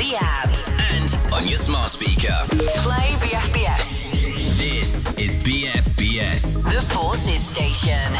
the app. And on your smart speaker. Play BFBS. This is BFBS. The Forces Station.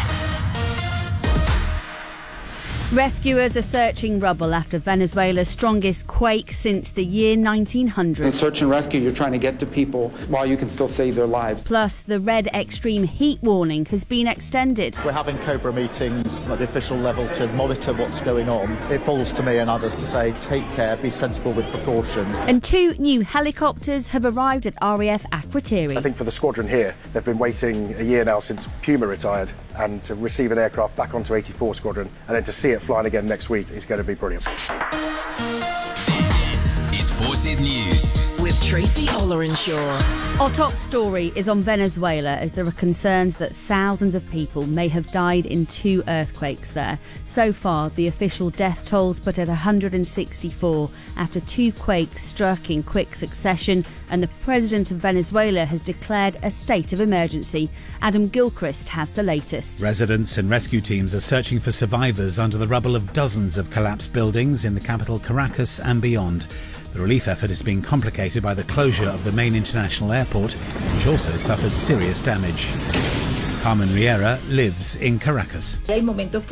Rescuers are searching rubble after Venezuela's strongest quake since the year 1900. In search and rescue, you're trying to get to people while you can still save their lives. Plus, the red extreme heat warning has been extended. We're having COBRA meetings at the official level to monitor what's going on. It falls to me and others to say, take care, be sensible with precautions. And 2 new helicopters have arrived at RAF Akrotiri. I think for the squadron here, they've been waiting a year now since Puma retired, and to receive an aircraft back onto 84 Squadron and then to see it flying again next week is going to be brilliant. This is Forces News. With Tracy Ollerenshaw. Our top story is on Venezuela, as there are concerns that thousands of people may have died in 2 earthquakes there. So far, the official death toll's put at 164 after 2 quakes struck in quick succession, and the president of Venezuela has declared a state of emergency. Adam Gilchrist has the latest. Residents and rescue teams are searching for survivors under the rubble of dozens of collapsed buildings in the capital Caracas and beyond. The relief effort is being complicated by the closure of the main international airport, which also suffered serious damage. Carmen Riera lives in Caracas. It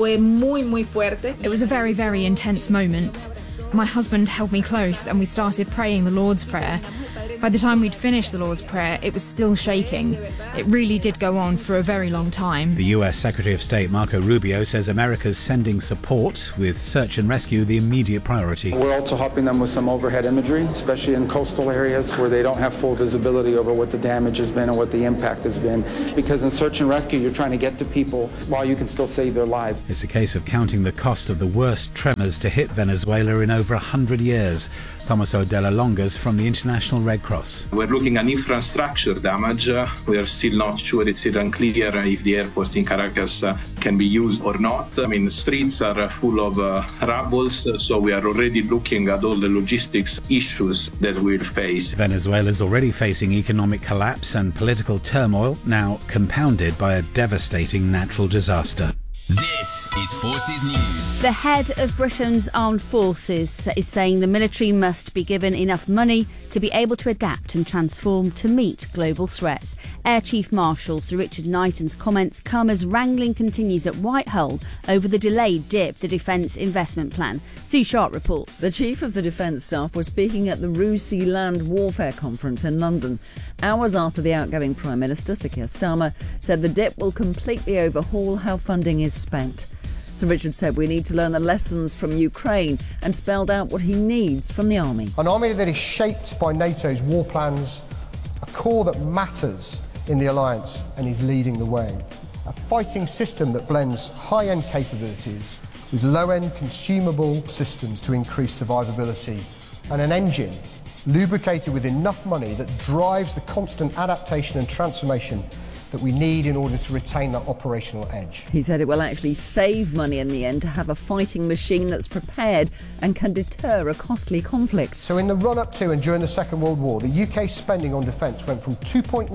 was a very, very intense moment. My husband held me close and we started praying the Lord's Prayer. By the time we'd finished the Lord's Prayer, it was still shaking. It really did go on for a very long time. The US Secretary of State Marco Rubio says America's sending support, with search and rescue the immediate priority. We're also helping them with some overhead imagery, especially in coastal areas where they don't have full visibility over what the damage has been and what the impact has been. Because in search and rescue, you're trying to get to people while you can still save their lives. It's a case of counting the cost of the worst tremors to hit Venezuela in over 100 years. Tomaso de la Longas from the International Red Cross. We're looking at infrastructure damage. We are still not sure, it's still unclear if the airport in Caracas can be used or not. I mean, the streets are full of rubble, so we are already looking at all the logistics issues that we'll face. Venezuela's already facing economic collapse and political turmoil, now compounded by a devastating natural disaster. This is Forces News. The head of Britain's armed forces is saying the military must be given enough money to be able to adapt and transform to meet global threats. Air Chief Marshal Sir Richard Knighton's comments come as wrangling continues at Whitehall over the delayed DIP, the Defence Investment Plan. Sue Sharp reports. The Chief of the Defence Staff was speaking at the RUSI Land Warfare Conference in London, hours after the outgoing Prime Minister, Sir Keir Starmer, said the DIP will completely overhaul how funding is spent. Sir Richard said we need to learn the lessons from Ukraine and spelled out what he needs from the army. An army that is shaped by NATO's war plans, a core that matters in the alliance and is leading the way, a fighting system that blends high-end capabilities with low-end consumable systems to increase survivability, and an engine lubricated with enough money that drives the constant adaptation and transformation that we need in order to retain that operational edge. He said it will actually save money in the end to have a fighting machine that's prepared and can deter a costly conflict. So in the run-up to and during the Second World War, the UK's spending on defence went from 2.9%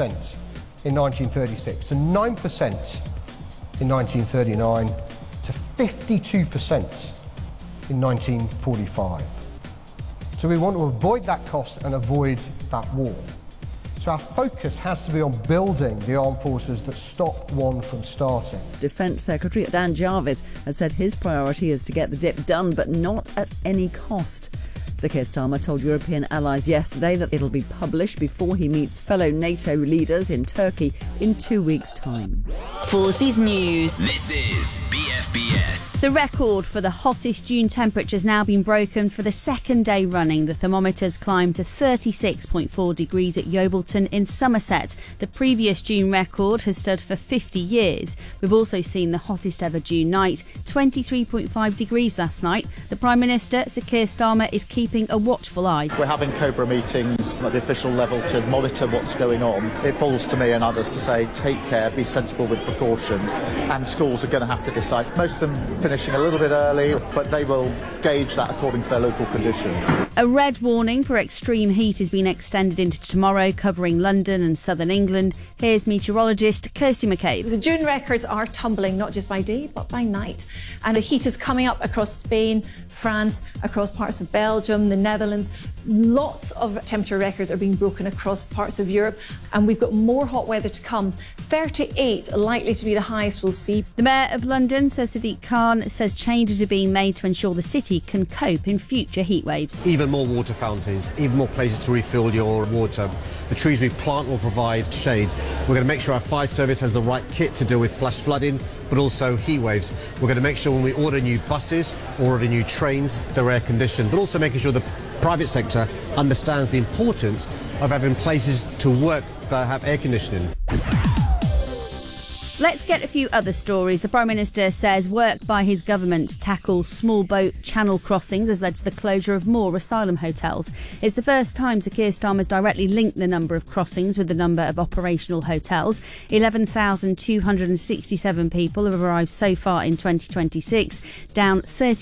in 1936 to 9% in 1939 to 52% in 1945. So we want to avoid that cost and avoid that war. So our focus has to be on building the armed forces that stop one from starting. Defence Secretary Dan Jarvis has said his priority is to get the DIP done, but not at any cost. Sir Keir Starmer told European allies yesterday that it'll be published before he meets fellow NATO leaders in Turkey in 2 weeks' time. Forces News. This is BFBS. The record for the hottest June temperature has now been broken for the second day running. The thermometers climbed to 36.4 degrees at Yeovilton in Somerset. The previous June record has stood for 50 years. We've also seen the hottest ever June night, 23.5 degrees last night. The Prime Minister, Sir Keir Starmer, is keeping a watchful eye. We're having COBRA meetings at the official level to monitor what's going on. It falls to me and others to say, take care, be sensible with precautions, and schools are going to have to decide. Most of them finishing a little bit early, but they will gauge that according to their local conditions. A red warning for extreme heat has been extended into tomorrow, covering London and southern England. Here's meteorologist Kirsty McCabe. The June records are tumbling not just by day but by night, and the heat is coming up across Spain, France, across parts of Belgium, the Netherlands. Lots of temperature records are being broken across parts of Europe, and we've got more hot weather to come. 38 likely to be the highest we'll see. The Mayor of London, Sir Sadiq Khan, says changes are being made to ensure the city can cope in future heat waves. Even more water fountains, even more places to refill your water. The trees we plant will provide shade. We're going to make sure our fire service has the right kit to deal with flash flooding, but also heat waves. We're going to make sure when we order new buses or order new trains, they're air conditioned, but also making sure the private sector understands the importance of having places to work that have air conditioning. Let's get a few other stories. The Prime Minister says work by his government to tackle small boat channel crossings has led to the closure of more asylum hotels. It's the first time Sir Keir Starmer has directly linked the number of crossings with the number of operational hotels. 11,267 people have arrived so far in 2026, down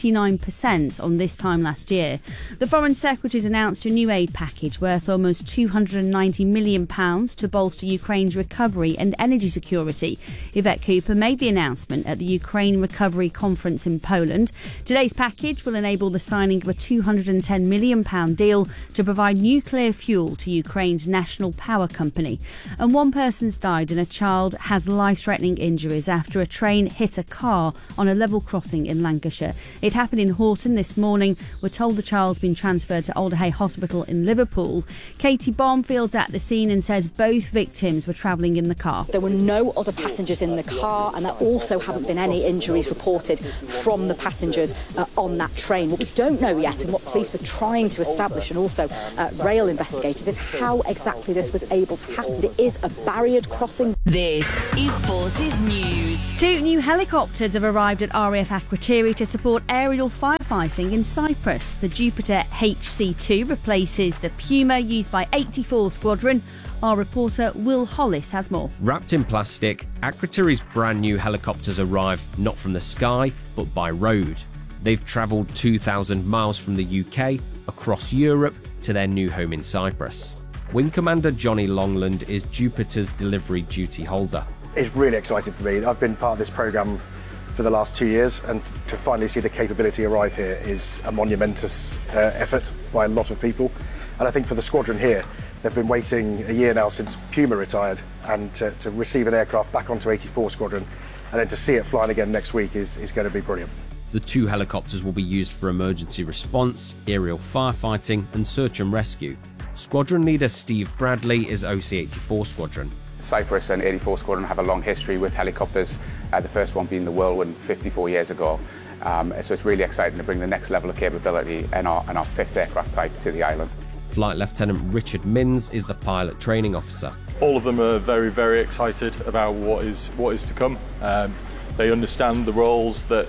39% on this time last year. The Foreign Secretary's announced a new aid package worth almost £290 million to bolster Ukraine's recovery and energy security. Yvette Cooper made the announcement at the Ukraine Recovery Conference in Poland. Today's package will enable the signing of a £210 million deal to provide nuclear fuel to Ukraine's national power company. And one person's died and a child has life-threatening injuries after a train hit a car on a level crossing in Lancashire. It happened in Horton this morning. We're told the child's been transferred to Alderhay Hospital in Liverpool. Katie Barnfield's at the scene and says both victims were travelling in the car. There were no other passengers in the car, and there also haven't been any injuries reported from the passengers on that train. What we don't know yet, and what police are trying to establish, and also rail investigators, is how exactly this was able to happen. It is a barriered crossing. This is Forces News. 2 new helicopters have arrived at RAF Akrotiri to support aerial firefighting in Cyprus. The Jupiter HC2 replaces the Puma used by 84 Squadron. Our reporter Will Hollis has more. Wrapped in plastic, Akrotiri's brand new helicopters arrive not from the sky, but by road. They've travelled 2,000 miles from the UK, across Europe, to their new home in Cyprus. Wing Commander Johnny Longland is Jupiter's delivery duty holder. It's really exciting for me. I've been part of this programme for the last 2 years, and to finally see the capability arrive here is a monumentous effort by a lot of people. And I think for the squadron here, they've been waiting a year now since Puma retired, and to receive an aircraft back onto 84 Squadron and then to see it flying again next week is going to be brilliant. The 2 helicopters will be used for emergency response, aerial firefighting and search and rescue. Squadron leader Steve Bradley is OC-84 Squadron. Cyprus and 84 Squadron have a long history with helicopters, the first one being the Whirlwind 54 years ago. So it's really exciting to bring the next level of capability and our 5th aircraft type to the island. Flight Lieutenant Richard Minns is the pilot training officer. All of them are very, very excited about what is to come. They understand the roles that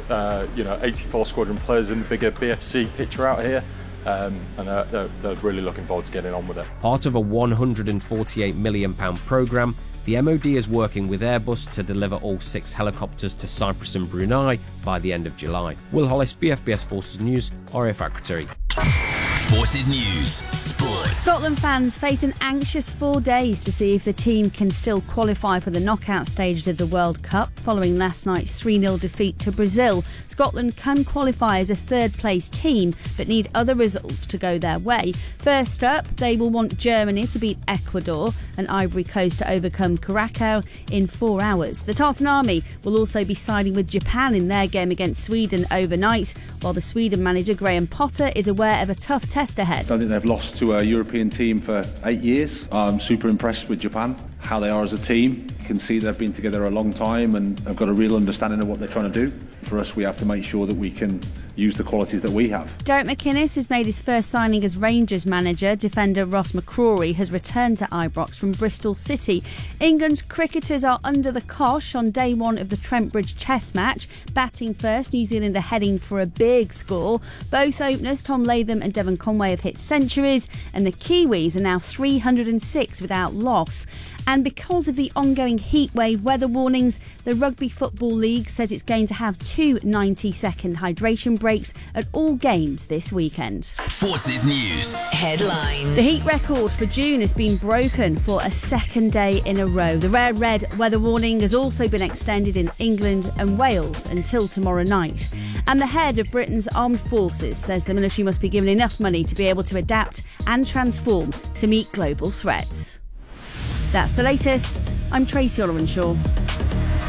84 Squadron plays in the bigger BFC picture out here, and they're really looking forward to getting on with it. Part of a £148 million programme, the MOD is working with Airbus to deliver all 6 helicopters to Cyprus and Brunei by the end of July. Will Hollis, BFBS Forces News, RAF Akrotiri. Forces News, Sports. Scotland fans face an anxious 4 days to see if the team can still qualify for the knockout stages of the World Cup following last night's 3-0 defeat to Brazil. Scotland can qualify as a third-place team but need other results to go their way. First up, they will want Germany to beat Ecuador and Ivory Coast to overcome Curacao in 4 hours. The Tartan Army will also be siding with Japan in their game against Sweden overnight, while the Sweden manager Graham Potter is aware of a tough test ahead. I think they've lost to a European team for 8 years. I'm super impressed with Japan, how they are as a team. You can see they've been together a long time and have got a real understanding of what they're trying to do. For us, we have to make sure that we can use the qualities that we have. Derek McInnes has made his first signing as Rangers manager. Defender Ross McCrory has returned to Ibrox from Bristol City. England's cricketers are under the cosh on day one of the Trent Bridge Chess match. Batting first, New Zealand are heading for a big score. Both openers, Tom Latham and Devon Conway, have hit centuries, and the Kiwis are now 306 without loss. And because of the ongoing heatwave weather warnings, the Rugby Football League says it's going to have 2 90-second hydration breaks at all games this weekend. Forces News Headlines. The heat record for June has been broken for a second day in a row. The rare red weather warning has also been extended in England and Wales until tomorrow night. And the head of Britain's armed forces says the military must be given enough money to be able to adapt and transform to meet global threats. That's the latest. I'm Tracy Ollerenshaw.